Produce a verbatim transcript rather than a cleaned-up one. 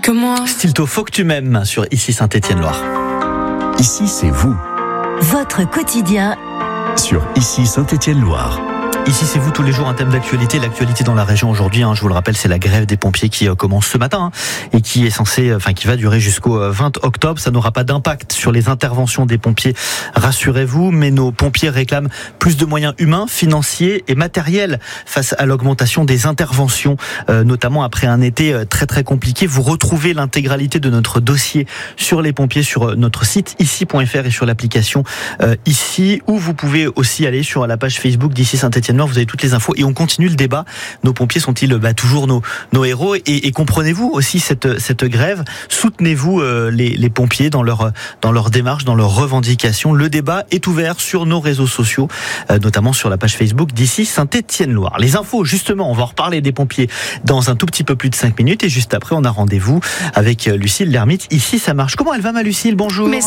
que moi. Stilto, faut que tu m'aimes sur Ici Saint-Étienne-Loire. Ici, c'est vous. Votre quotidien Sur Ici Saint-Étienne-Loire. Ici, c'est vous, tous les jours, un thème d'actualité. L'actualité dans la région aujourd'hui, hein, je vous le rappelle, c'est la grève des pompiers qui euh, commence ce matin hein, et qui est censée, enfin, qui va durer jusqu'au euh, vingt octobre. Ça n'aura pas d'impact sur les interventions des pompiers, rassurez-vous. Mais nos pompiers réclament plus de moyens humains, financiers et matériels face à l'augmentation des interventions, euh, notamment après un été euh, très très compliqué. Vous retrouvez l'intégralité de notre dossier sur les pompiers sur euh, notre site ici point f r et sur l'application euh, Ici, où vous pouvez aussi aller sur la page Facebook d'Ici Saint-Étienne. Vous avez toutes les infos et on continue le débat. Nos pompiers sont-ils bah, toujours nos, nos héros et, et comprenez-vous aussi cette, cette grève? Soutenez-vous euh, les, les pompiers dans leur, dans leur démarche, dans leurs revendications. Le débat est ouvert sur nos réseaux sociaux, euh, notamment sur la page Facebook d'Ici Saint-Étienne-Loire. Les infos, justement, on va en reparler des pompiers dans un tout petit peu plus de cinq minutes et juste après, on a rendez-vous avec Lucille Lermite. Ici, ça marche. Comment elle va, ma Lucille? Bonjour. Mais